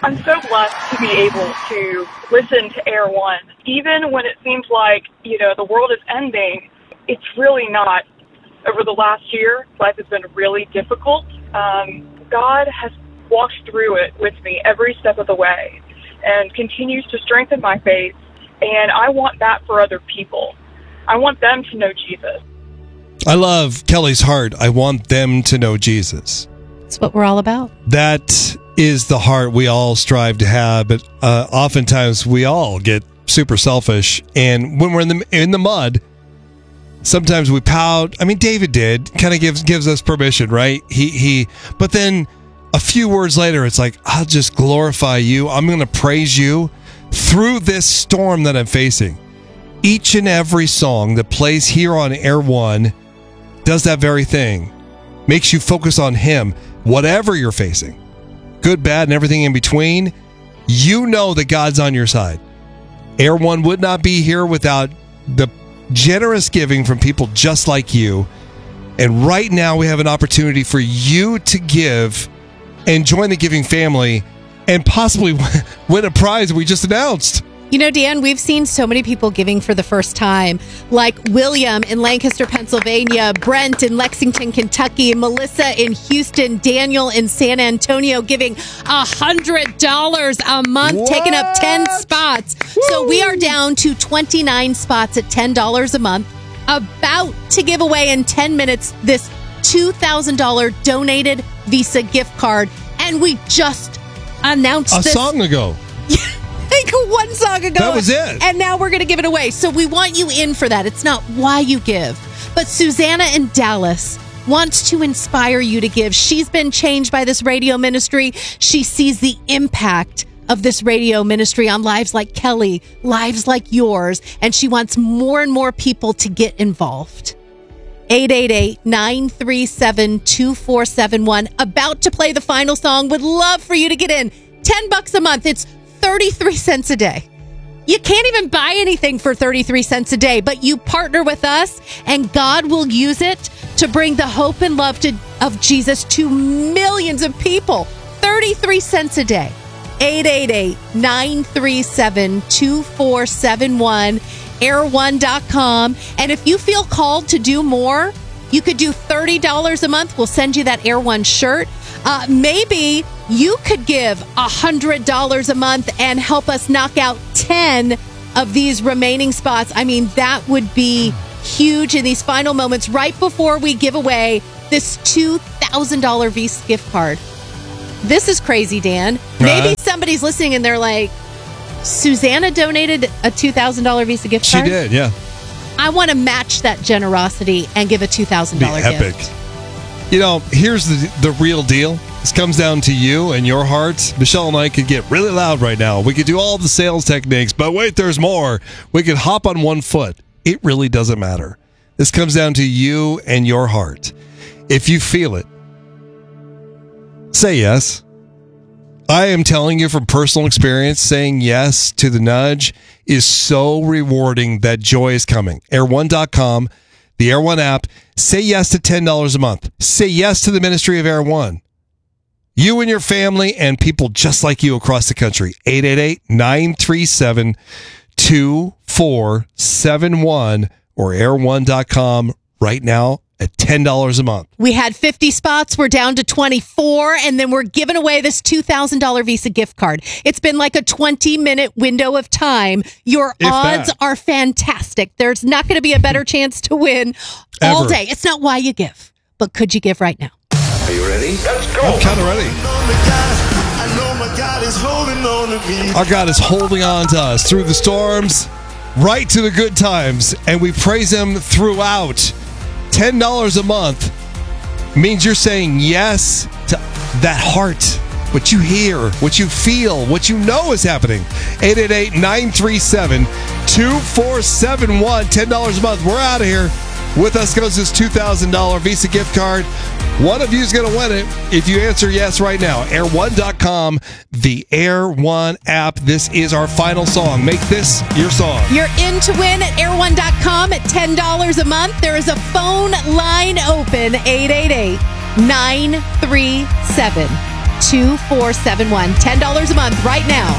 I'm so blessed to be able to listen to Air One. Even when it seems like, the world is ending, it's really not. Over the last year, life has been really difficult. God has walked through it with me every step of the way and continues to strengthen my faith. And I want that for other people. I want them to know Jesus. I love Kelly's heart. I want them to know Jesus. That's what we're all about. That is the heart we all strive to have, but oftentimes we all get super selfish, and when we're in the mud, sometimes we pout. I mean, David did kind of gives us permission, right? But then a few words later, it's like, I'll just glorify you. I'm going to praise you through this storm that I'm facing. Each and every song that plays here on Air One does that very thing. Makes you focus on Him, whatever you're facing. Good, bad, and everything in between, you know that God's on your side. Air One would not be here without the generous giving from people just like you. And right now we have an opportunity for you to give and join the giving family and possibly win a prize we just announced. Dan, we've seen so many people giving for the first time, like William in Lancaster, Pennsylvania, Brent in Lexington, Kentucky, Melissa in Houston, Daniel in San Antonio giving $100 a month, what? Taking up 10 spots. Woo! So we are down to 29 spots at $10 a month, about to give away in 10 minutes this $2,000 donated Visa gift card. And we just announced this. A song ago. One song ago. That was it. And now we're going to give it away. So we want you in for that. It's not why you give. But Susanna in Dallas wants to inspire you to give. She's been changed by this radio ministry. She sees the impact of this radio ministry on lives like Kelly, lives like yours. And she wants more and more people to get involved. 888-937-2471. About to play the final song. Would love for you to get in. $10 a month. It's 33 cents a day. You can't even buy anything for 33 cents a day, but you partner with us and God will use it to bring the hope and love of Jesus to millions of people. 33 cents a day. 888-937-2471, air1.com. And if you feel called to do more, you could do $30 a month. We'll send you that Air One shirt. Maybe you could give $100 a month and help us knock out 10 of these remaining spots. I mean, that would be huge in these final moments right before we give away this $2,000 Visa gift card. This is crazy, Dan. Maybe somebody's listening and they're like, Susanna donated a $2,000 Visa gift card? She did, yeah. I want to match that generosity and give a $2,000 gift. Epic. Here's the real deal. This comes down to you and your heart. Michelle and I could get really loud right now. We could do all the sales techniques, but wait, there's more. We could hop on one foot. It really doesn't matter. This comes down to you and your heart. If you feel it, say yes. I am telling you from personal experience, saying yes to the nudge is so rewarding that joy is coming. Air1.com, the Air One app. Say yes to $10 a month. Say yes to the ministry of Air One. You and your family and people just like you across the country. 888-937-2471 or air1.com right now at $10 a month. We had 50 spots. We're down to 24, and then we're giving away this $2,000 Visa gift card. It's been like a 20-minute window of time. Your odds are fantastic. There's not going to be a better chance to win all day. It's not why you give, but could you give right now? Are you ready? Let's go. I'm kind of ready. Our God is holding on to us through the storms, right to the good times, and we praise Him throughout. $10 a month means you're saying yes to that heart, what you hear, what you feel, what you know is happening. 888-937-2471, $10 a month. We're out of here. With us goes this $2,000 Visa gift card. One of you is going to win it if you answer yes right now. Air1.com, the Air One app. This is our final song. Make this your song. You're in to win at air1.com at $10 a month. There is a phone line open, 888-937-2471. 888-2471. $10 a month right now.